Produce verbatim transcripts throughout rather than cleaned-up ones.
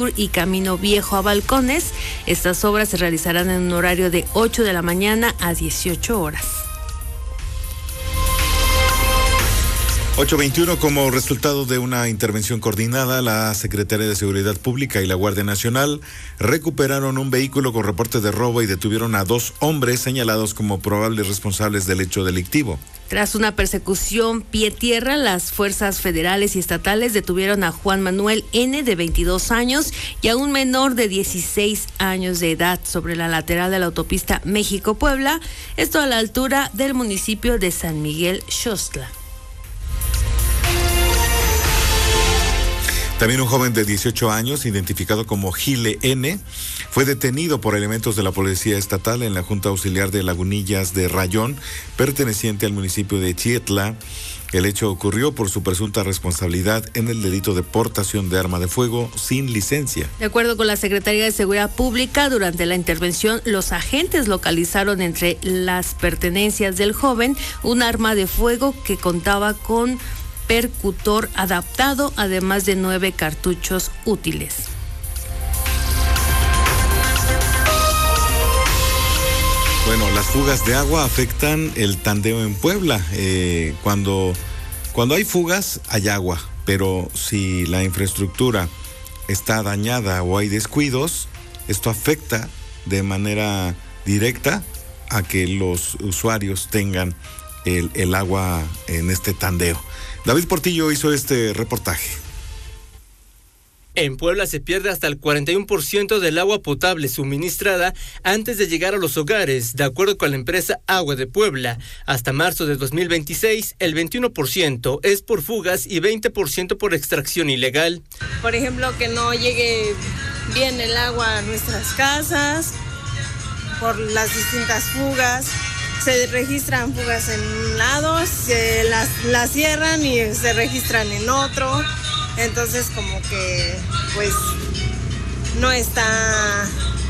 Sur y Camino Viejo a Balcones. Estas obras se realizarán en un horario de ocho de la mañana a dieciocho horas. ocho veintiuno, como resultado de una intervención coordinada, la Secretaría de Seguridad Pública y la Guardia Nacional recuperaron un vehículo con reporte de robo y detuvieron a dos hombres señalados como probables responsables del hecho delictivo. Tras una persecución pie tierra, las fuerzas federales y estatales detuvieron a Juan Manuel N., de veintidós años, y a un menor de dieciséis años de edad sobre la lateral de la autopista México-Puebla, esto a la altura del municipio de San Miguel Xochitl. También un joven de dieciocho años, identificado como Gile N., fue detenido por elementos de la Policía Estatal en la Junta Auxiliar de Lagunillas de Rayón, perteneciente al municipio de Chietla. El hecho ocurrió por su presunta responsabilidad en el delito de portación de arma de fuego sin licencia. De acuerdo con la Secretaría de Seguridad Pública, durante la intervención, los agentes localizaron entre las pertenencias del joven un arma de fuego que contaba con percutor adaptado, además de nueve cartuchos útiles. Bueno, las fugas de agua afectan el tandeo en Puebla. Eh, cuando, cuando hay fugas, hay agua, pero si la infraestructura está dañada o hay descuidos, esto afecta de manera directa a que los usuarios tengan el, el agua en este tandeo. David Portillo hizo este reportaje. En Puebla se pierde hasta el cuarenta y uno por ciento del agua potable suministrada antes de llegar a los hogares, de acuerdo con la empresa Agua de Puebla. Hasta marzo de dos mil veintiséis, el veintiuno por ciento es por fugas y veinte por ciento por extracción ilegal. Por ejemplo, que no llegue bien el agua a nuestras casas por las distintas fugas. Se registran fugas en un lado, se las, las cierran y se registran en otro. Entonces como que pues no está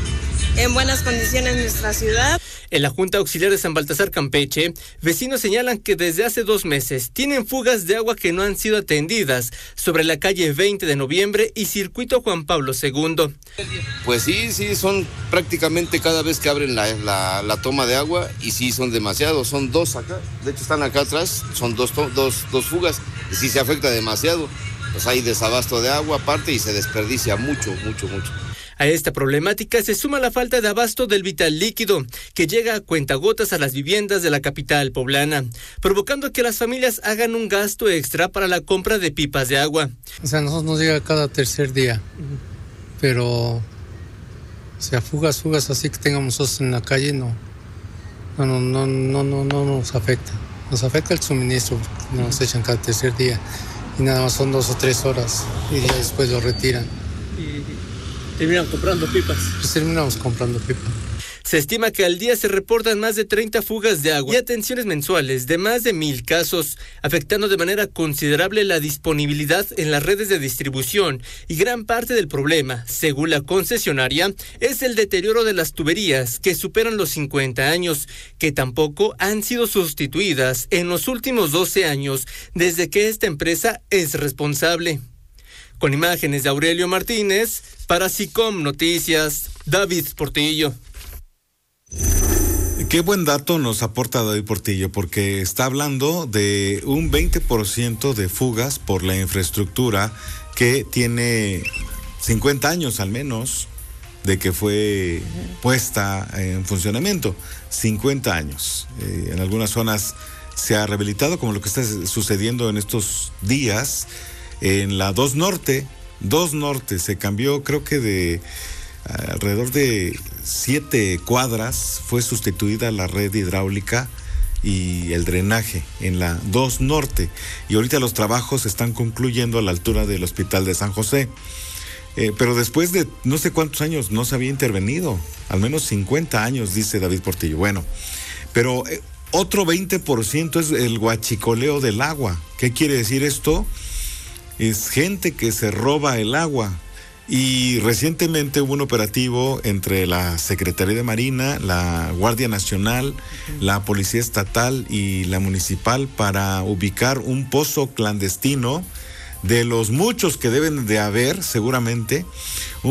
en buenas condiciones nuestra ciudad. En la Junta Auxiliar de San Baltasar, Campeche, vecinos señalan que desde hace dos meses tienen fugas de agua que no han sido atendidas sobre la calle veinte de noviembre y circuito Juan Pablo segundo. Pues sí, sí, son prácticamente cada vez que abren la, la, la toma de agua y sí son demasiados, son dos acá, de hecho están acá atrás, son dos, dos, dos fugas y sí se afecta demasiado. Pues hay desabasto de agua aparte y se desperdicia mucho, mucho, mucho. A esta problemática se suma la falta de abasto del vital líquido, que llega a cuentagotas a las viviendas de la capital poblana, provocando que las familias hagan un gasto extra para la compra de pipas de agua. O sea, a nosotros nos llega cada tercer día, pero, o sea, fugas, fugas así que tengamos nosotros en la calle, no, no, no, no, no, no, no nos afecta. Nos afecta el suministro, nos echan cada tercer día y nada más son dos o tres horas y ya después lo retiran. Terminan comprando pipas. Pues terminamos comprando pipas. Se estima que al día se reportan más de treinta fugas de agua y atenciones mensuales de más de mil casos, afectando de manera considerable la disponibilidad en las redes de distribución, y gran parte del problema, según la concesionaria, es el deterioro de las tuberías que superan los cincuenta años, que tampoco han sido sustituidas en los últimos doce años desde que esta empresa es responsable. Con imágenes de Aurelio Martínez, para SICOM Noticias, David Portillo. Qué buen dato nos aporta David Portillo, porque está hablando de un veinte por ciento de fugas por la infraestructura que tiene cincuenta años al menos de que fue puesta en funcionamiento. cincuenta años. Eh, en algunas zonas se ha rehabilitado, como lo que está sucediendo en estos días. En la dos Norte, dos Norte se cambió, creo que de alrededor de siete cuadras, fue sustituida la red hidráulica y el drenaje en la dos Norte. Y ahorita los trabajos se están concluyendo a la altura del Hospital de San José. Eh, pero después de no sé cuántos años no se había intervenido, al menos cincuenta años, dice David Portillo. Bueno, pero eh, otro veinte por ciento es el huachicoleo del agua. ¿Qué quiere decir esto? Es gente que se roba el agua. Y recientemente hubo un operativo entre la Secretaría de Marina, la Guardia Nacional, la Policía Estatal y la Municipal para ubicar un pozo clandestino de los muchos que deben de haber seguramente.